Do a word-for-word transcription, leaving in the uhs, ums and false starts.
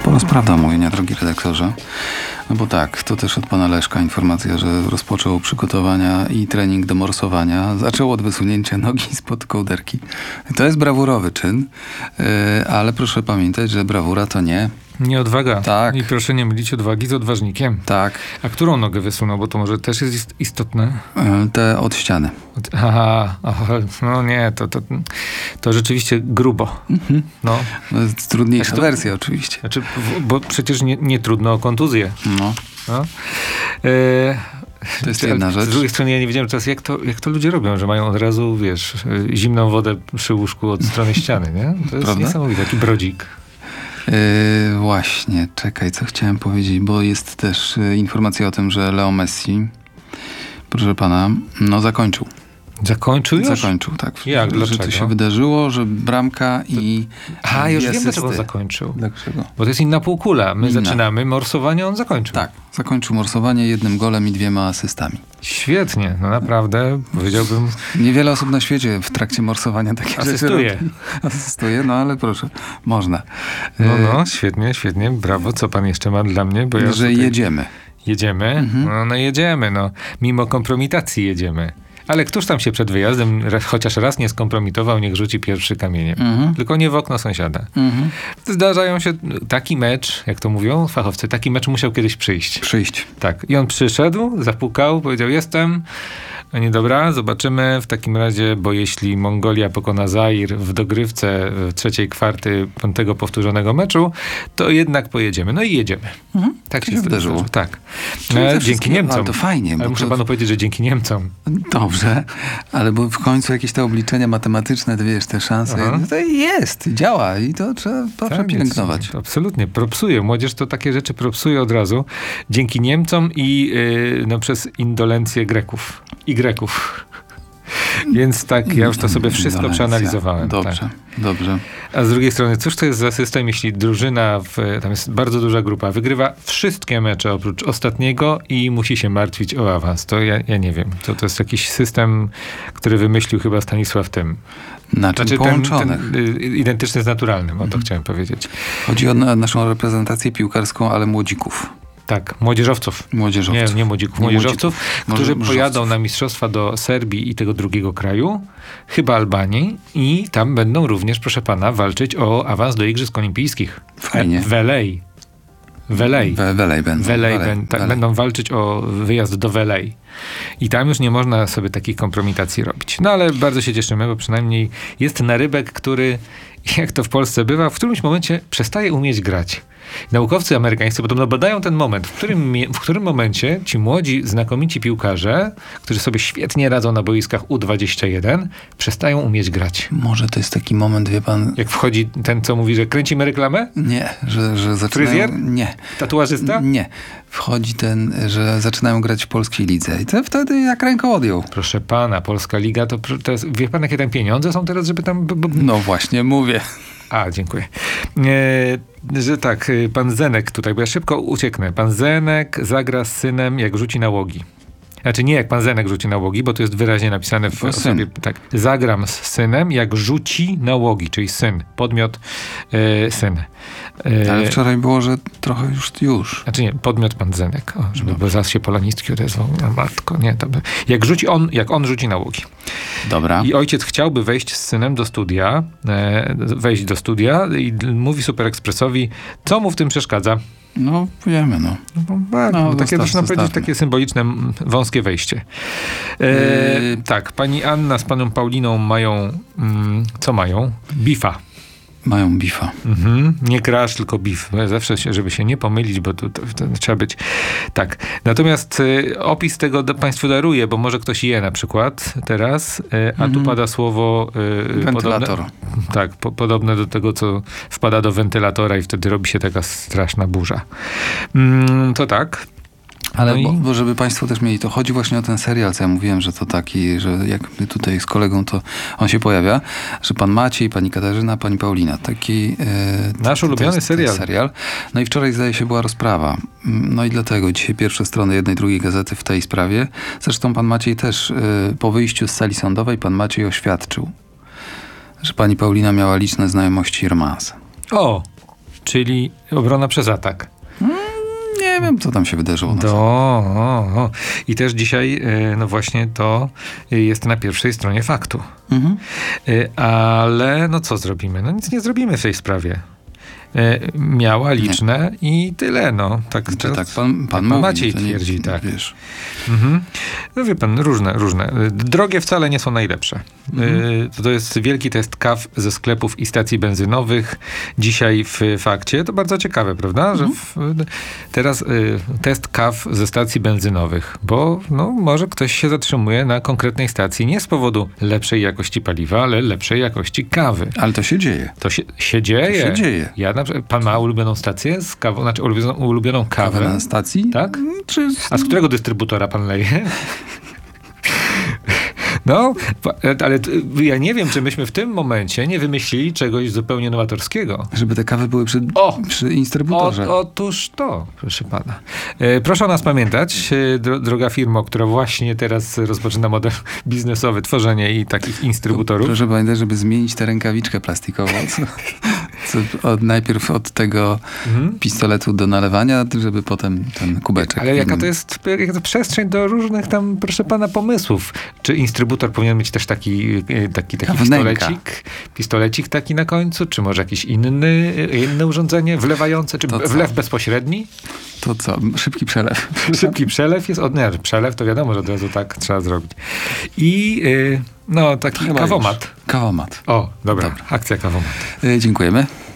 Polos prawda mówienia, drogi redaktorze. No bo tak, to też od pana Leszka informacja, że rozpoczął przygotowania i trening do morsowania. Zaczął od wysunięcia nogi spod kołderki. To jest brawurowy czyn, yy, ale proszę pamiętać, że brawura to nie... Nie odwaga. Tak. I proszę nie mylić odwagi z odważnikiem. Tak. A którą nogę wysunął? Bo to może też jest istotne. Yy, te od ściany. Od, aha, aha, no nie, to, to, to rzeczywiście grubo. Mhm. No. To jest trudniejsza to, wersja oczywiście. Znaczy, bo przecież nie, nie trudno o kontuzję. No. No. E, To jest jedna rzecz. Z drugiej strony ja nie wiedziałem czas, jak to, jak to ludzie robią, że mają od razu, wiesz, zimną wodę przy łóżku od strony ściany, nie? To jest Prawda? niesamowite, taki brodzik. Yy, właśnie, czekaj, co chciałem powiedzieć, bo jest też yy, informacja o tym, że Leo Messi, proszę pana, no zakończył. Zakończył już? Zakończył, tak. Jak? Że Dlaczego? to się wydarzyło, że bramka i A, już dwie wiem, dlaczego on asysty. zakończył. Dlaczego? Bo to jest inna półkula. My Inna. zaczynamy morsowanie, on zakończył. Tak, zakończył morsowanie jednym golem i dwiema asystami. Świetnie, no naprawdę, powiedziałbym, Niewiele osób na świecie w trakcie morsowania takie rzeczy asystuje. robi. Asystuje, no ale proszę, można. No, Yy, no, świetnie, świetnie, brawo. Co pan jeszcze ma dla mnie? Bo ja że tutaj... jedziemy. Jedziemy? Mhm. No, no jedziemy, no. Mimo kompromitacji jedziemy. Ale któż tam się przed wyjazdem raz, chociaż raz nie skompromitował, niech rzuci pierwszy kamieniem. Mhm. Tylko nie w okno sąsiada. Mhm. Zdarzają się taki mecz, jak to mówią fachowcy, taki mecz musiał kiedyś przyjść. Przyjść. Tak. I on przyszedł, zapukał, powiedział, jestem. A nie, dobra, zobaczymy w takim razie, bo jeśli Mongolia pokona Zair w dogrywce w trzeciej kwarty tego powtórzonego meczu, to jednak pojedziemy. No i jedziemy. Mhm. Tak się się wydarzyło. zdarzyło. Tak. Czyli E, ze dzięki wszystkim- Niemcom. Ale to fajnie. Ale bo muszę to- panu powiedzieć, że dzięki Niemcom. Dobrze, ale bo w końcu jakieś te obliczenia matematyczne, ty wiesz, te szanse, Aha. no to jest, działa i to trzeba, to trzeba pielęgnować. więc Absolutnie. Propsuje. Młodzież to takie rzeczy propsuje od razu. Dzięki Niemcom i yy, no, przez indolencję Greków. I Greków. Więc tak, ja już to sobie wszystko Indolencja. przeanalizowałem. Dobrze, Tak. dobrze. A z drugiej strony, cóż to jest za system, jeśli drużyna, w, tam jest bardzo duża grupa, wygrywa wszystkie mecze oprócz ostatniego i musi się martwić o awans. To ja, ja nie wiem. To, to jest jakiś system, który wymyślił chyba Stanisław Tym. Na czym Znaczy ten, połączonych? ten y, identyczny z naturalnym, o to Mhm. chciałem powiedzieć. Chodzi o na, naszą reprezentację piłkarską, ale młodzików. Tak, młodzieżowców. Młodzieżowców. Nie, nie młodzików, Nie młodzieżowców, młodzików. którzy Może- pojadą młodzieżowców. na mistrzostwa do Serbii i tego drugiego kraju, chyba Albanii, i tam będą również, proszę pana, walczyć o awans do Igrzysk Olimpijskich. Fajnie. W L A. W L A. We, welej będą. W L A welej, ben, tak, welej. będą walczyć o wyjazd do W L A. I tam już nie można sobie takiej kompromitacji robić. No ale bardzo się cieszymy, bo przynajmniej jest narybek, który, jak to w Polsce bywa, w którymś momencie przestaje umieć grać. Naukowcy amerykańscy podobno badają ten moment, w którym, mie- w którym momencie ci młodzi, znakomici piłkarze, którzy sobie świetnie radzą na boiskach U dwadzieścia jeden, przestają umieć grać. Może to jest taki moment, wie pan... Jak wchodzi ten, co mówi, że kręcimy reklamę? Nie, że, że zaczynają... Fryzjer? Nie. Tatuażysta? Nie. Wchodzi ten, że zaczynają grać w polskiej lidze. I to wtedy jak ręką odjął. Proszę pana, Polska Liga, to, to jest, wie pan, jakie tam pieniądze są teraz, żeby tam... b- b- No właśnie, mówię. A, dziękuję. E, że tak, e, pan Zenek tutaj, bo ja szybko ucieknę. Pan Zenek zagra z synem, jak rzuci nałogi. Znaczy nie jak pan Zenek rzuci nałogi, bo to jest wyraźnie napisane w To osobie. syn. Tak, zagram z synem, jak rzuci nałogi, czyli syn, podmiot e, syn. E, Ale wczoraj było, że trochę już... już. Znaczy nie, podmiot pan Zenek, o, żeby, Dobrze. bo zaraz się polanistki odezwał. A matko, nie, to by... Jak rzuci on, jak on rzuci nałogi. Dobra. I ojciec chciałby wejść z synem do studia, e, wejść do studia i d- mówi Super Expressowi, co mu w tym przeszkadza. No, wiemy, no. No, bo, No, bo takie, zostaw- można powiedzieć, zostawmy. takie symboliczne, m, wąskie wejście. E, Yy. Tak, pani Anna z panem Pauliną mają, mm, co mają? Bifa. Mają bifa. Mhm. Nie crash, tylko beef. Zawsze, się, żeby się nie pomylić, bo to, to, to trzeba być tak. Natomiast y, opis tego do, państwu daruję, bo może ktoś je na przykład teraz, y, a Mhm. tu pada słowo y, Wentylator. Podobne, tak, po, podobne do tego, co wpada do wentylatora i wtedy robi się taka straszna burza. Mm, to tak. Ale No i- bo, bo żeby państwo też mieli, to chodzi właśnie o ten serial, co ja mówiłem, że to taki, że jak my tutaj z kolegą, to on się pojawia, że pan Maciej, pani Katarzyna, pani Paulina. Taki... E, Nasz to- to ulubiony jest ten serial. serial. No i wczoraj zdaje się była rozprawa. Mm, No i dlatego dzisiaj pierwsze strony jednej, drugiej gazety w tej sprawie. Zresztą pan Maciej też e, po wyjściu z sali sądowej, pan Maciej oświadczył, że pani Paulina miała liczne znajomości i romanse. O! czyli obrona przez atak. Nie wiem, co tam się wydarzyło. Na Do, o, o. I też dzisiaj, e, no właśnie to jest na pierwszej stronie Faktu. Mhm. E, Ale no co zrobimy? No nic nie zrobimy w tej sprawie. E, Miała liczne nie. i tyle, no. Tak, Znaczy, to, tak pan, pan, pan mówi, Maciej to nie, twierdzi, tak. Wiesz. Mhm. No wie pan, różne, różne. Drogie wcale nie są najlepsze. Mhm. Y, To jest wielki test kaw ze sklepów i stacji benzynowych. Dzisiaj w Fakcie. To bardzo ciekawe, prawda? Że w, teraz y, test kaw ze stacji benzynowych, bo no, może ktoś się zatrzymuje na konkretnej stacji nie z powodu lepszej jakości paliwa, ale lepszej jakości kawy. Ale to się dzieje. To się, się dzieje. To się dzieje. Ja na przykład, pan ma ulubioną stację z kawą, znaczy ulubioną, ulubioną kawę. Kawę na stacji? Tak? Czy... A z którego dystrybutora pan leje? No, ale ja nie wiem, czy myśmy w tym momencie nie wymyślili czegoś zupełnie nowatorskiego. Żeby te kawy były przy, O! przy instrybutorze. O, otóż to, proszę pana. E, proszę o nas pamiętać, e, dro, droga firmo, która właśnie teraz rozpoczyna model biznesowy, tworzenie i takich instrybutorów. Proszę pamiętać, żeby zmienić tę rękawiczkę plastikową. Co, co od, najpierw od tego mhm. pistoletu do nalewania, żeby potem ten kubeczek. Ale jaka to jest jaka to przestrzeń do różnych tam, proszę pana, pomysłów. Czy instrybutor powinien mieć też taki, taki, taki pistolecik, pistolecik taki na końcu, czy może jakieś inny, inne urządzenie wlewające, czy wlew bezpośredni? To co? Szybki przelew. Szybki przelew jest, od, nie, przelew to wiadomo, że od razu tak trzeba zrobić. I yy, no taki Chyba kawomat. Już. Kawomat. O, dobra, dobra. Akcja kawomat. Yy, dziękujemy.